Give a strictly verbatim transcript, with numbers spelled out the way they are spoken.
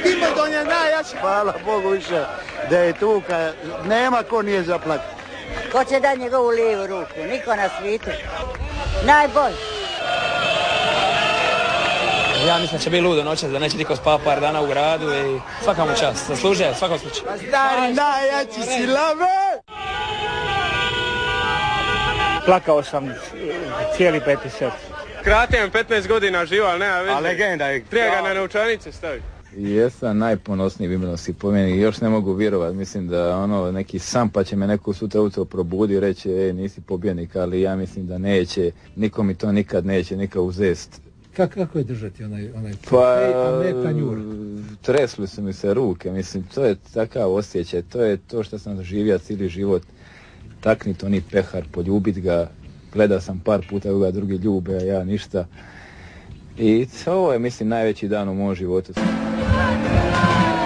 Wimbledon je najjači. Hvala Bogu više da je tuka. Nema ko nije zaplakati. Ko će dati njegovu lijevu ruku? Niko na svijetu. Najbolji. Ja mislim da će biti ludo noćas, da neće niko spava par dana u gradu i svaka mu čast. Zaslužuje, svakom slučaju. Stari, najjači si lave! Plakao sam cijeli peti set. Kratem petnaest godina živa, ali nema veze. A legenda je. Treba ga na novčanice staviti. Jesam najponosniji Wimbledonski pobjednik, još ne mogu vjerovati, mislim da ono neki sam pa će me neko sutra ujutro probudi i reći e, nisi pobjednik, ali ja mislim da neće, niko mi to nikad neće nikad uzest. Kako, kako je držati onaj, onaj pa, tanjur? Tresli su mi se ruke, mislim, to je takav osjećaj, to je to što sam doživio cijeli život, taknit oni pehar, poljubit ga, gledao sam par puta ga drugi ljube, a ja ništa. I ovo je, mislim, najveći dan u mom životu.